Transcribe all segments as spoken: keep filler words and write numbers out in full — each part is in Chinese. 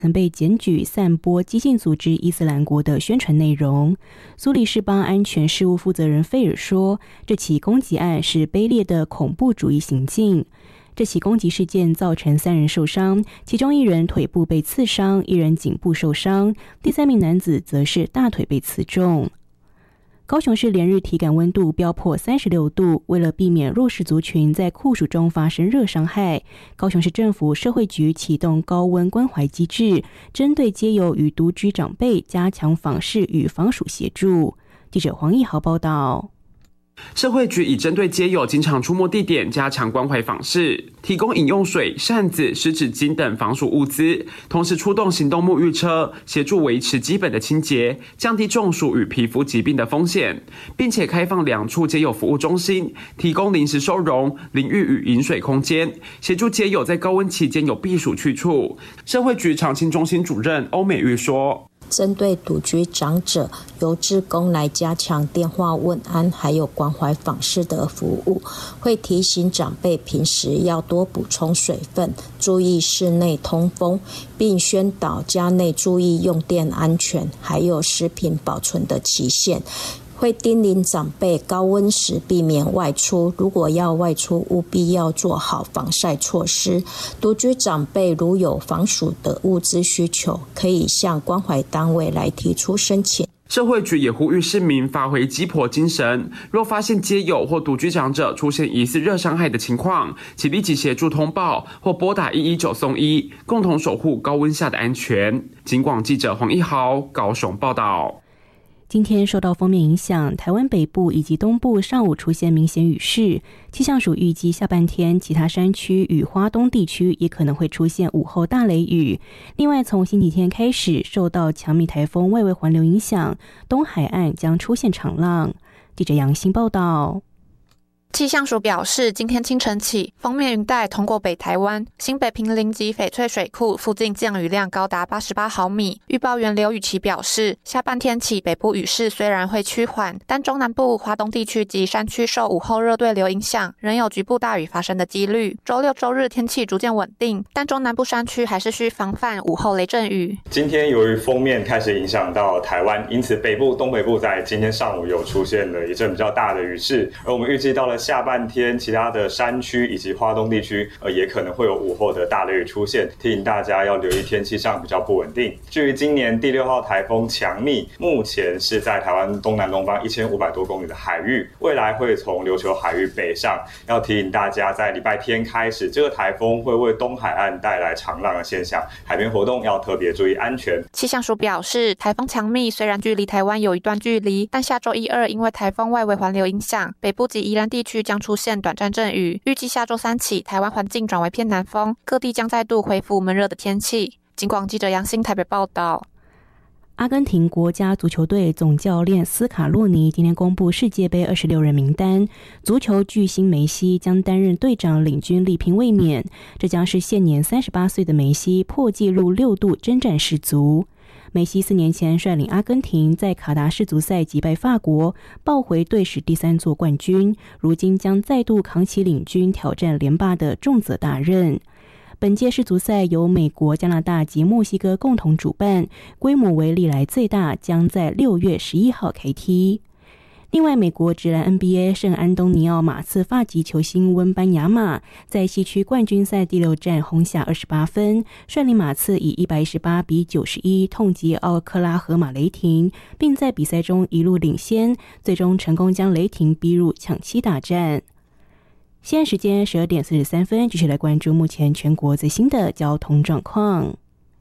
曾被检举散播激进组织伊斯兰国的宣传内容。苏黎世邦安全事务负责人费尔说，这起攻击案是卑劣的恐怖主义行径。这起攻击事件造成三人受伤，其中一人腿部被刺伤，一人颈部受伤，第三名男子则是大腿被刺中。高雄市连日体感温度飙破三十六度，为了避免弱势族群在酷暑中发生热伤害，高雄市政府社会局启动高温关怀机制，针对街友与独居长辈加强访视与防暑协助。记者黄义豪报道。 社会局已针对街友经常出没地点加强关怀访视，提供饮用水、扇子、湿纸巾等防暑物资，同时出动行动沐浴车，协助维持基本的清洁，降低中暑与皮肤疾病的风险，并且开放两处街友服务中心，提供临时收容、淋浴与饮水空间，协助街友在高温期间有避暑去处。社会局长青中心主任欧美玉说， 针对独居长者，由志工来加强电话问安还有关怀访视的服务，会提醒长辈平时要多补充水分，注意室内通风，并宣导家内注意用电安全还有食品保存的期限。会叮咛长辈高温时避免外出，如果要外出务必要做好防晒措施。独居长辈如有防暑的物资需求，可以向关怀单位来提出申请。 社会局也呼吁市民发挥鸡婆精神，若发现街友或独居长者出现疑似热伤害的情况，请立即协助通报或拨打一一九送医，共同守护高温下的安全。警广记者黄一豪高雄报道。 今天受到锋面影响，台湾北部以及东部上午出现明显雨势，气象署预计下半天其他山区与花东地区也可能会出现午后大雷雨。另外，从星期天开始，受到强密台风外围环流影响，东海岸将出现长浪。记者杨欣报道。 气象署表示，今天清晨起，锋面云带通过北台湾、新北坪林及翡翠水库附近降雨量高达八十八毫米。预报员刘雨琦表示，下半天起北部雨势虽然会趋缓，但中南部、华东地区及山区受午后热对流影响，仍有局部大雨发生的几率。周六周日天气逐渐稳定，但中南部山区还是需防范午后雷阵雨。 今天由于锋面开始影响到台湾，因此北部、东北部在今天上午有出现了一阵比较大的雨势，而我们预计到了下半天，其他的山区以及花东地区，呃，也可能会有午后的大雷雨出现，提醒大家要留意天气上比较不稳定。至于今年第六号台风强密，目前是在台湾东南东方一千五百多公里的海域，未来会从琉球海域北上，要提醒大家，在礼拜天开始，这个台风会为东海岸带来长浪的现象，海边活动要特别注意安全。 气象署表示，台风强密虽然距离台湾有一段距离，但下周一二因为台风外围环流影响，北部及宜兰地区将出现短暂阵雨，预计下周三起，台湾环境转为偏南风，各地将再度恢复闷热的天气。警广记者杨欣台北报道。 阿根廷国家足球队总教练斯卡洛尼今天公布世界杯二十六人名单，足球巨星梅西将担任队长，领军力拼卫冕。这将是现年三十八岁的梅西破纪录六度征战世足。梅西四年前率领阿根廷在卡达世足赛击败法国，抱回队史第三座冠军，如今将再度扛起领军挑战连霸的重责大任。本届世足赛由美国、加拿大及墨西哥共同主办，规模为历来最大，将在六月十一号开踢。另外，美国职篮 N B A 圣安东尼奥马刺发籍球星温班亚马在西区冠军赛第六战轰下二十八分，率领马刺以一百一十八比九十一痛击奥克拉荷马雷霆，并在比赛中一路领先，最终成功将雷霆逼入抢七大战。现在时间十二点四十三分，继续来关注目前全国最新的交通状况。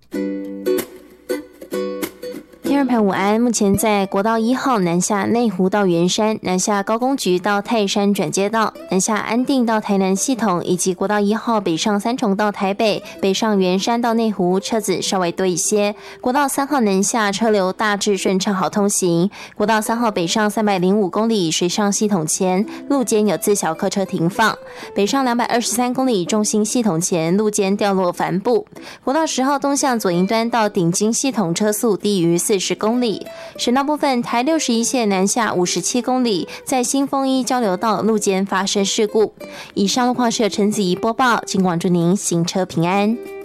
听众朋友午安，目前在国道一号南下内湖到圆山，南下高工局到泰山转接道，南下安定到台南系统，以及国道一号北上三重到台北，北上圆山到内湖，车子稍微多一些。国道三号南下车流大致顺畅好通行。国道三号北上三百零五公里水上系统前路肩有自小客车停放，北上两百二十三公里中心系统前路肩掉落帆布。国道十号东向左营端到顶金系统车速低于四十公里。省道部分，台六十一线南下五十七公里，在新丰一交流道路间发生事故。以上路况是由陈子怡播报，尽管祝您行车平安。